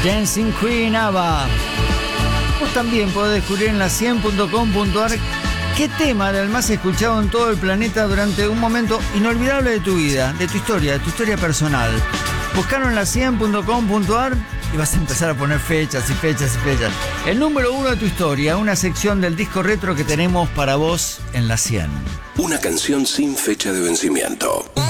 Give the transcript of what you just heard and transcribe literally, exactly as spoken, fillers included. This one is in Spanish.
Dancing Queen, ABBA. Vos también podés descubrir en la cien punto com punto ar qué tema era el más escuchado en todo el planeta durante un momento inolvidable de tu vida, de tu historia, de tu historia personal. Buscalo en la cien punto com punto ar y vas a empezar a poner fechas y fechas y fechas. El número uno de tu historia, una sección del disco retro que tenemos para vos en la cien. Una canción sin fecha de vencimiento.